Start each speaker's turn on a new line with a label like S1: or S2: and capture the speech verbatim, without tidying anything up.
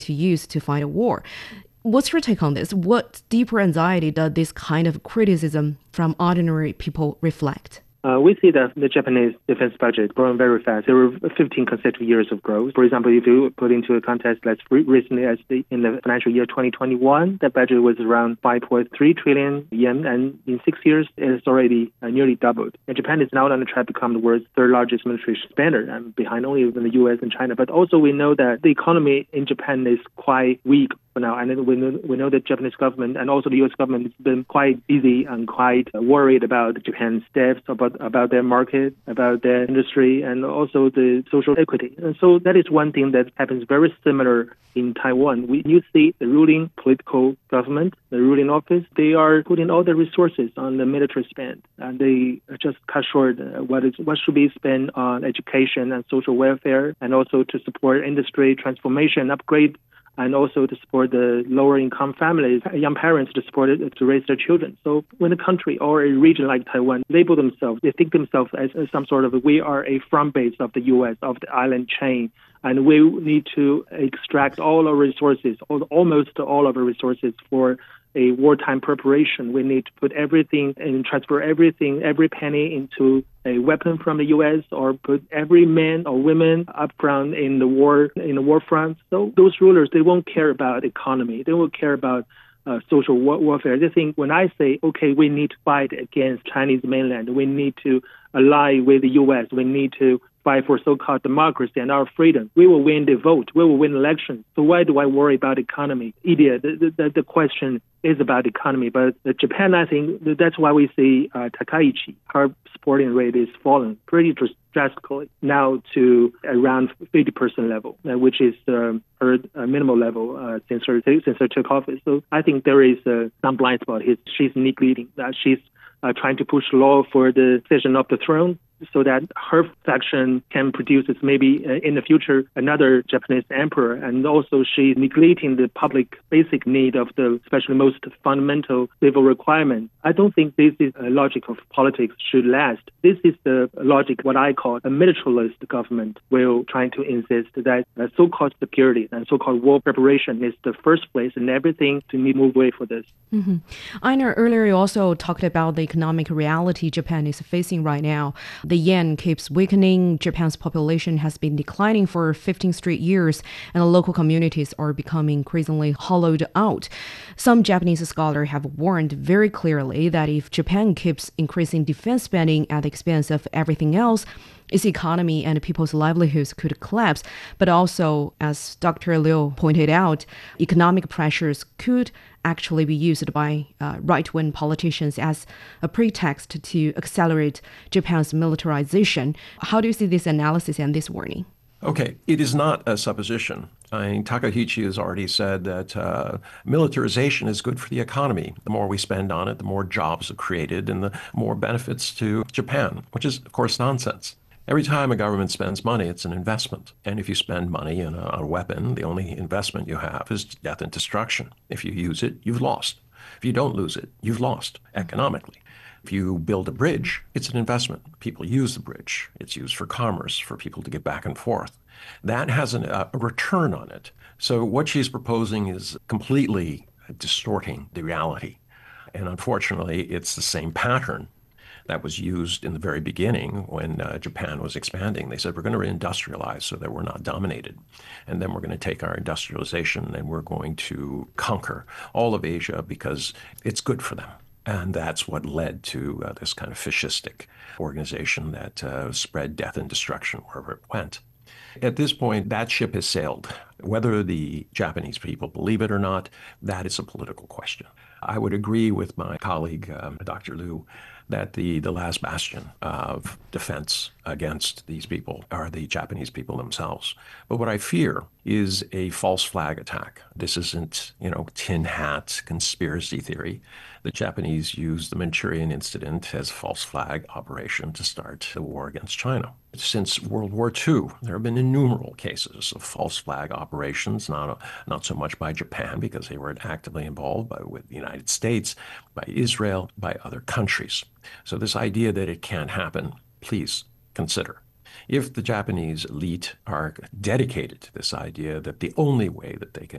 S1: to use to fight a war. What's your take on this? What deeper anxiety does this kind of criticism from ordinary people reflect?
S2: Uh, we see that the Japanese defense budget growing very fast. There were fifteen consecutive years of growth. For example, if you put into a context as recently as the, in the financial year twenty twenty-one, that budget was around five point three trillion yen, and in six years, it has already uh, nearly doubled. And Japan is now on the track to become the world's third largest military spender, and behind only even the U S and China. But also we know that the economy in Japan is quite weak for now, and we know, we know that Japanese government and also the U S government has been quite busy and quite worried about Japan's steps, about about their market, about their industry, and also the social equity. And so that is one thing that happens very similar in Taiwan. We, you see the ruling political government, the ruling office, they are putting all the resources on the military spend, and they just cut short uh, what is what should be spent on education and social welfare, and also to support industry transformation, upgrade, and also to support the lower-income families, young parents to support it, to raise their children. So when a country or a region like Taiwan label themselves, they think themselves as, as some sort of, we are a front base of the U S, of the island chain, and we need to extract all our resources, all, almost all of our resources for a wartime preparation. We need to put everything and transfer everything, every penny into a weapon from the U S, or put every man or woman up front in the war, in the war front. So those rulers, they won't care about economy. They won't care about uh, social war- warfare. They think when I say, okay, we need to fight against Chinese mainland, we need to ally with the U S, we need to fight for so-called democracy and our freedom, we will win the vote, we will win elections. So why do I worry about economy? Idiot, the, the, the question is about economy. But Japan, I think that's why we see uh, Takaichi, her supporting rate is falling pretty drastically now to around fifty percent level, uh, which is um, her uh, minimal level uh, since her since her took office. So I think there is uh, some blind spot. His, she's neglecting that. She's uh, trying to push law for the decision of the throne, so that her faction can produce maybe uh, in the future another Japanese emperor. And also she's neglecting the public basic need of the especially most fundamental civil requirement. I don't think this is a logic of politics should last. This is the logic, what I call a militarist government, will trying to insist that uh, so-called security and so-called war preparation is the first place and everything to move away for this.
S1: Mm-hmm. Einar, earlier you also talked about the economic reality Japan is facing right now. The yen keeps weakening, Japan's population has been declining for fifteen straight years, and the local communities are becoming increasingly hollowed out. Some Japanese scholars have warned very clearly that if Japan keeps increasing defense spending at the expense of everything else, its economy and people's livelihoods could collapse. But also, as Doctor Liu pointed out, economic pressures could actually be used by uh, right-wing politicians as a pretext to accelerate Japan's militarization. How do you see this analysis and this warning?
S3: Okay, it is not a supposition. I mean, Takaichi has already said that uh, militarization is good for the economy. The more we spend on it, the more jobs are created and the more benefits to Japan, which is, of course, nonsense. Every time a government spends money, it's an investment. And if you spend money in a, a weapon, the only investment you have is death and destruction. If you use it, you've lost. If you don't lose it, you've lost economically. If you build a bridge, it's an investment. People use the bridge. It's used for commerce, for people to get back and forth. That has an, a return on it. So what she's proposing is completely distorting the reality. And unfortunately, it's the same pattern that was used in the very beginning when uh, Japan was expanding. They said, we're going to industrialize so that we're not dominated. And then we're going to take our industrialization and we're going to conquer all of Asia because it's good for them. And that's what led to uh, this kind of fascistic organization that uh, spread death and destruction wherever it went. At this point, that ship has sailed. Whether the Japanese people believe it or not, that is a political question. I would agree with my colleague, um, Doctor Liu, that the, the last bastion of defense against these people are the Japanese people themselves. But what I fear is a false flag attack. This isn't, you know, tin hat conspiracy theory. The Japanese used the Manchurian incident as a false flag operation to start the war against China. Since World War Two, there have been innumerable cases of false flag operations, not, not so much by Japan because they were actively involved, but with the United States, by Israel, by other countries. So this idea that it can't happen, please consider. If the Japanese elite are dedicated to this idea that the only way that they can